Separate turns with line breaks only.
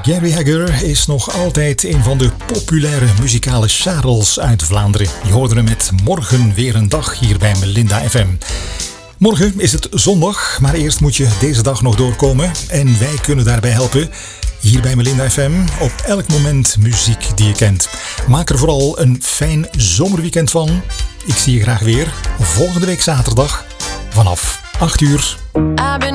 Gary Hagger is nog altijd een van de populaire muzikale charles uit Vlaanderen. Je hoorde hem met Morgen weer een dag hier bij Melinda FM. Morgen is het zondag, maar eerst moet je deze dag nog doorkomen. En wij kunnen daarbij helpen. Hier bij Melinda FM, op elk moment muziek die je kent. Maak er vooral een fijn zomerweekend van. Ik zie je graag weer volgende week zaterdag vanaf 8 uur.